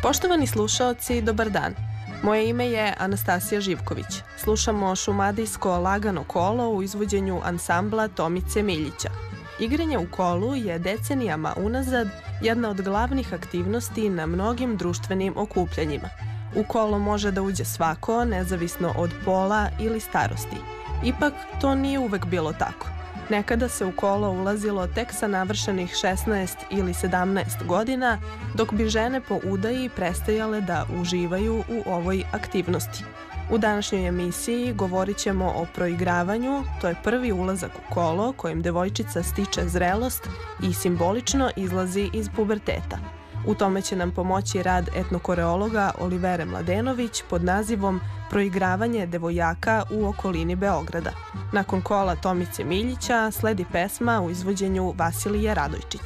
Poštovani slušaoci, dobar dan. Moje ime je Anastasija Živković. Slušamo šumadijsko lagano kolo u izvođenju ansambla Tomice Miljića. Igranje u kolu je decenijama unazad jedna od glavnih aktivnosti na mnogim društvenim okupljanjima. U kolo može da uđe svako, nezavisno od pola ili starosti. Ipak, to nije uvek bilo tako. Nekada se u kolo ulazilo tek sa navršenih 16 ili 17 godina, dok bi žene po udaji prestajale da uživaju u ovoj aktivnosti. U današnjoj emisiji govorit ćemo o proigravanju, to je prvi ulazak u kolo kojim devojčica stiče zrelost i simbolično izlazi iz puberteta. U tome će nam pomoći rad etnokoreologa Olivere Mladenović pod nazivom Proigravanje devojaka u okolini Beograda. Nakon kola Tomice Miljića sledi pesma u izvođenju Vasilije Radojčića.